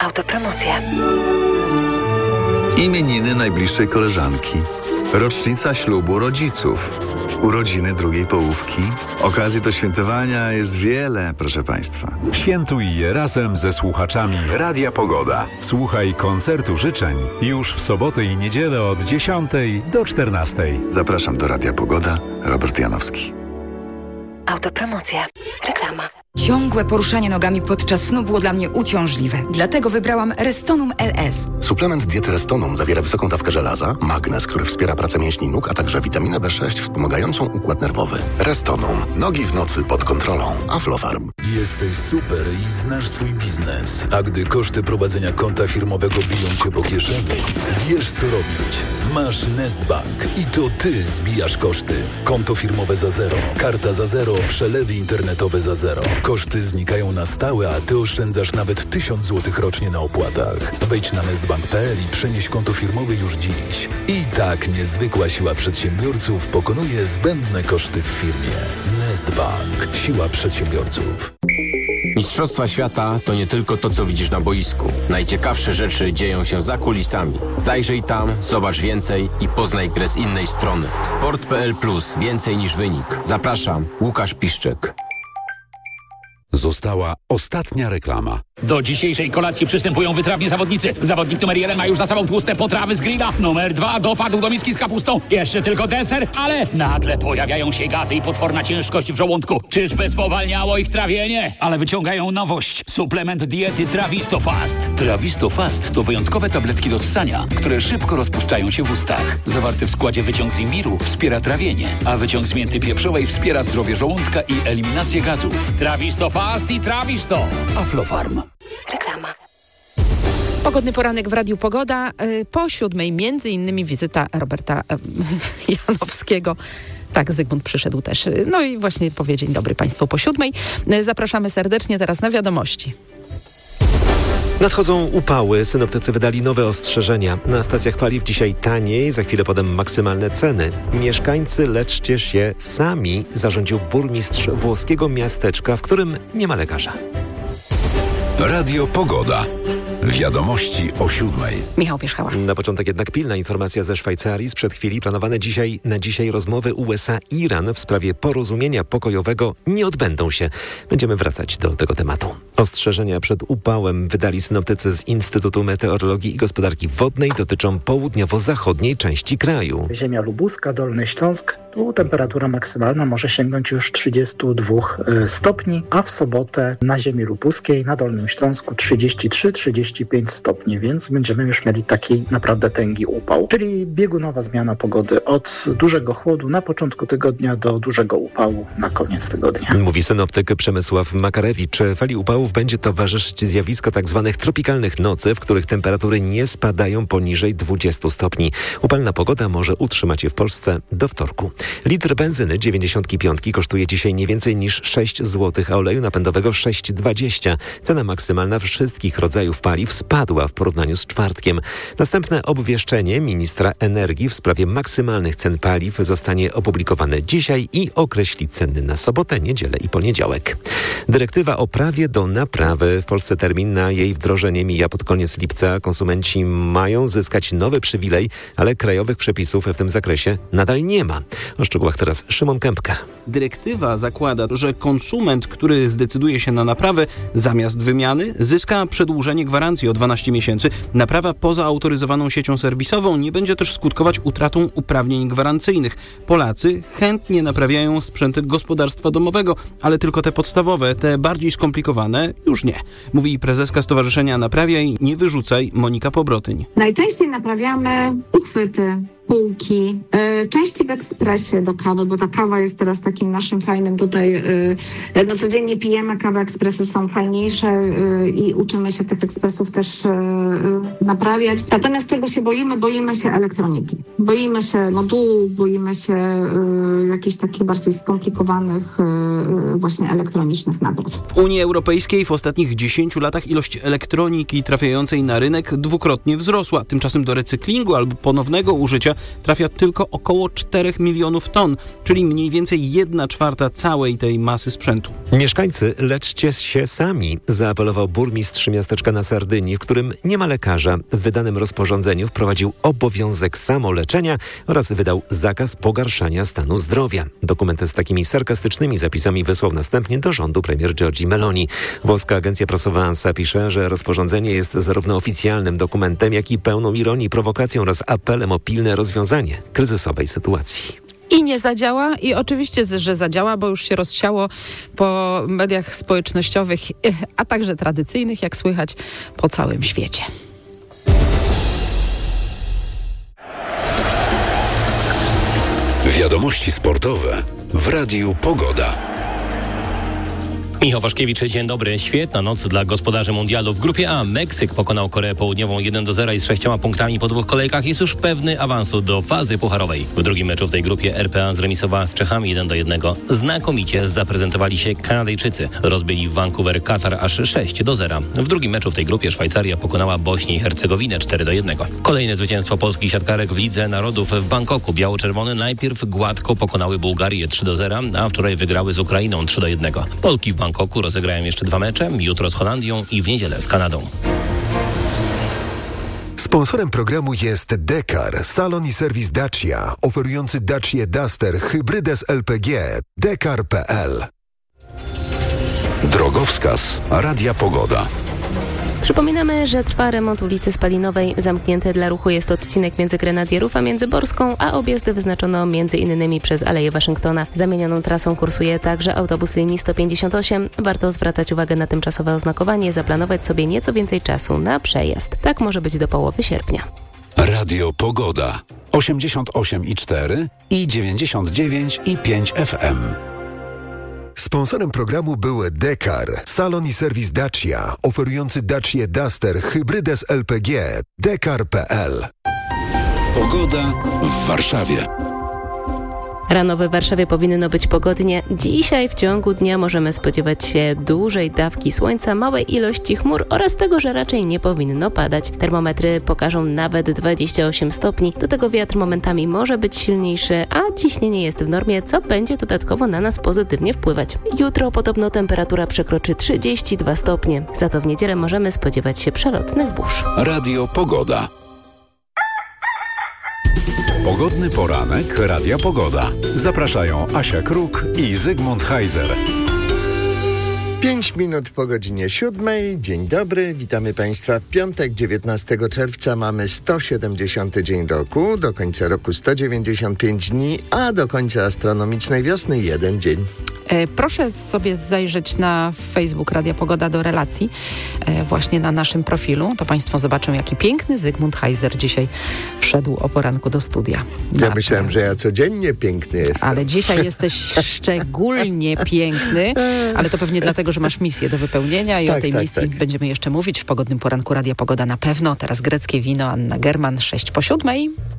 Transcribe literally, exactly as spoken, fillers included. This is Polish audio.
Autopromocja. Imieniny najbliższej koleżanki. Rocznica ślubu rodziców. Urodziny drugiej połówki. Okazji do świętowania jest wiele, proszę Państwa. Świętuj je razem ze słuchaczami Radia Pogoda. Słuchaj koncertu życzeń już w sobotę i niedzielę od dziesiątej do czternastej. Zapraszam do Radia Pogoda. Robert Janowski. Autopromocja. Reklama. Ciągłe poruszanie nogami podczas snu było dla mnie uciążliwe. Dlatego wybrałam Restonum L S. Suplement diety Restonum zawiera wysoką dawkę żelaza, magnez, który wspiera pracę mięśni nóg, a także witaminę B sześć wspomagającą układ nerwowy. Restonum. Nogi w nocy pod kontrolą. Aflofarm. Jesteś super i znasz swój biznes. A gdy koszty prowadzenia konta firmowego biją cię po kieszeni, wiesz co robić. Masz Nestbank i to ty zbijasz koszty. Konto firmowe za zero, karta za zero, przelewy internetowe za zero. Koszty znikają na stałe, a ty oszczędzasz nawet tysiąc złotych rocznie na opłatach. Wejdź na nestbank kropka p l i przenieś konto firmowe już dziś. I tak niezwykła siła przedsiębiorców pokonuje zbędne koszty w firmie. Nestbank. Siła przedsiębiorców. Mistrzostwa świata to nie tylko to, co widzisz na boisku. Najciekawsze rzeczy dzieją się za kulisami. Zajrzyj tam, zobacz więcej i poznaj grę z innej strony. sport kropka p l plus. Więcej niż wynik. Zapraszam, Łukasz Piszczek. Została ostatnia reklama. Do dzisiejszej kolacji przystępują wytrawni zawodnicy. Zawodnik numer jeden ma już za sobą tłuste potrawy z grilla. Numer dwa dopadł do miski z kapustą. Jeszcze tylko deser, ale nagle pojawiają się gazy i potworna ciężkość w żołądku. Czyżby spowalniało ich trawienie? Ale wyciągają nowość. Suplement diety Trawisto Fast. Trawisto Fast to wyjątkowe tabletki do ssania, które szybko rozpuszczają się w ustach. Zawarty w składzie wyciąg z imbiru wspiera trawienie, a wyciąg z mięty pieprzowej wspiera zdrowie żołądka i eliminację gazów. Trawisto Fast i Trawisto. Aflofarm. Reklama. Pogodny poranek w Radiu Pogoda. Po siódmej między innymi wizyta Roberta Janowskiego. Tak, Zygmunt przyszedł też. No i właśnie powie dzień dobry Państwu po siódmej. Zapraszamy serdecznie teraz na wiadomości. Nadchodzą upały. Synoptycy wydali nowe ostrzeżenia. Na stacjach paliw dzisiaj taniej, za chwilę potem maksymalne ceny. Mieszkańcy, leczcie się sami, zarządził burmistrz włoskiego miasteczka, w którym nie ma lekarza. Radio Pogoda. Wiadomości o siódmej. Michał Pierzchała. Na początek jednak pilna informacja ze Szwajcarii. Sprzed chwili planowane dzisiaj na dzisiaj rozmowy U S A-Iran w sprawie porozumienia pokojowego nie odbędą się. Będziemy wracać do tego tematu. Ostrzeżenia przed upałem wydali synoptycy z Instytutu Meteorologii i Gospodarki Wodnej. Dotyczą południowo-zachodniej części kraju. Ziemia lubuska, Dolny Śląsk. Tu temperatura maksymalna może sięgnąć już trzydziestu dwóch stopni, a w sobotę na ziemi lubuskiej, na Dolnym Śląsku trzydzieści trzy trzydzieści pięć stopni, więc będziemy już mieli taki naprawdę tęgi upał. Czyli biegunowa zmiana pogody od dużego chłodu na początku tygodnia do dużego upału na koniec tygodnia. Mówi synoptyk Przemysław Makarewicz. Fali upałów będzie towarzyszyć zjawisko tzw. tropikalnych nocy, w których temperatury nie spadają poniżej dwudziestu stopni. Upalna pogoda może utrzymać się w Polsce do wtorku. Litr benzyny dziewięćdziesiąt pięć kosztuje dzisiaj nie więcej niż sześć złotych, a oleju napędowego sześć dwadzieścia. Cena maksymalna wszystkich rodzajów paliw spadła w porównaniu z czwartkiem. Następne obwieszczenie ministra energii w sprawie maksymalnych cen paliw zostanie opublikowane dzisiaj i określi ceny na sobotę, niedzielę i poniedziałek. Dyrektywa o prawie do naprawy. W Polsce termin na jej wdrożenie mija pod koniec lipca. Konsumenci mają zyskać nowy przywilej, ale krajowych przepisów w tym zakresie nadal nie ma. O szczegółach teraz Szymon Kępka. Dyrektywa zakłada, że konsument, który zdecyduje się na naprawę, zamiast wymiany zyska przedłużenie gwarancji o dwanaście miesięcy. Naprawa poza autoryzowaną siecią serwisową nie będzie też skutkować utratą uprawnień gwarancyjnych. Polacy chętnie naprawiają sprzęty gospodarstwa domowego, ale tylko te podstawowe, te bardziej skomplikowane już nie. Mówi prezeska Stowarzyszenia Naprawiaj, nie wyrzucaj, Monika Pobrotyń. Najczęściej naprawiamy uchwyty, półki, y, części w ekspresie do kawy, bo ta kawa jest teraz takim naszym fajnym tutaj, y, no codziennie pijemy kawę, ekspresy są fajniejsze y, i uczymy się tych ekspresów też y, y, naprawiać. Natomiast tego się boimy, boimy się elektroniki. Boimy się modułów, boimy się y, jakichś takich bardziej skomplikowanych y, właśnie elektronicznych napraw. W Unii Europejskiej w ostatnich dziesięciu latach ilość elektroniki trafiającej na rynek dwukrotnie wzrosła. Tymczasem do recyklingu albo ponownego użycia trafia tylko około czterech milionów ton, czyli mniej więcej jedna czwarta całej tej masy sprzętu. Mieszkańcy, leczcie się sami, zaapelował burmistrz miasteczka na Sardynii, w którym nie ma lekarza. W wydanym rozporządzeniu wprowadził obowiązek samoleczenia oraz wydał zakaz pogarszania stanu zdrowia. Dokument z takimi sarkastycznymi zapisami wysłał następnie do rządu premier Giorgia Meloni. Włoska agencja prasowa ANSA pisze, że rozporządzenie jest zarówno oficjalnym dokumentem, jak i pełną ironii, prowokacją oraz apelem o pilne rozwiązanie kryzysowej sytuacji. I nie zadziała i oczywiście, że zadziała, bo już się rozsiało po mediach społecznościowych, a także tradycyjnych, jak słychać, po całym świecie. Wiadomości sportowe w Radiu Pogoda. Michał Waszkiewicz, dzień dobry. Świetna noc dla gospodarzy mundialu. W grupie A Meksyk pokonał Koreę Południową jeden do zera i z sześcioma punktami po dwóch kolejkach jest już pewny awansu do fazy pucharowej. W drugim meczu w tej grupie R P A zremisowała z Czechami jeden do jednego. Znakomicie zaprezentowali się Kanadyjczycy. Rozbili w Vancouver Katar aż sześć do zera. W drugim meczu w tej grupie Szwajcaria pokonała Bośnię i Hercegowinę cztery do jednego. Kolejne zwycięstwo polskich siatkarek w Lidze Narodów w Bangkoku. Biało-czerwone najpierw gładko pokonały Bułgarię trzy do zera, a wczoraj wygrały z Ukrainą trzy do jednego. Polki w Bangkoku rozegrają jeszcze dwa mecze, jutro z Holandią i w niedzielę z Kanadą. Sponsorem programu jest Dekar, salon i serwis Dacia, oferujący Dacia Duster hybrydę z L P G. Dekar kropka p l. Drogowskaz Radia Pogoda. Przypominamy, że trwa remont ulicy Spalinowej. Zamknięty dla ruchu jest odcinek między Grenadierów a Międzyborską, a objazdy wyznaczono między innymi przez Aleję Waszyngtona. Zamienioną trasą kursuje także autobus linii sto pięćdziesiąt osiem. Warto zwracać uwagę na tymczasowe oznakowanie, zaplanować sobie nieco więcej czasu na przejazd. Tak może być do połowy sierpnia. Radio Pogoda osiemdziesiąt osiem i cztery i dziewięćdziesiąt dziewięć i pięć F M. Sponsorem programu był Dekar, salon i serwis Dacia, oferujący Dacia Duster hybrydę z L P G. Dekar kropka p l. Pogoda w Warszawie. Rano w Warszawie powinno być pogodnie. Dzisiaj w ciągu dnia możemy spodziewać się dużej dawki słońca, małej ilości chmur oraz tego, że raczej nie powinno padać. Termometry pokażą nawet dwadzieścia osiem stopni. Do tego wiatr momentami może być silniejszy, a ciśnienie jest w normie, co będzie dodatkowo na nas pozytywnie wpływać. Jutro podobno temperatura przekroczy trzydzieści dwa stopnie. Za to w niedzielę możemy spodziewać się przelotnych burz. Radio Pogoda. Pogodny poranek Radia Pogoda. Zapraszają Asia Kruk i Zygmunt Heiser. Pięć minut po godzinie siódmej. Dzień dobry, witamy Państwa. W piątek dziewiętnastego czerwca mamy sto siedemdziesiąty dzień roku, do końca roku sto dziewięćdziesiąt pięć dni, a do końca astronomicznej wiosny jeden dzień. E, proszę sobie zajrzeć na Facebook Radia Pogoda do relacji, e, właśnie na naszym profilu. To Państwo zobaczą, jaki piękny Zygmunt Heiser dzisiaj wszedł o poranku do studia. Ja myślałem, że ja codziennie piękny jestem. Ale dzisiaj jesteś szczególnie piękny, ale to pewnie dlatego, że masz misję do wypełnienia i tak, o tej tak, misji tak. będziemy jeszcze mówić w pogodnym poranku Radia Pogoda na pewno. Teraz greckie wino, Anna German, sześć po siódmej.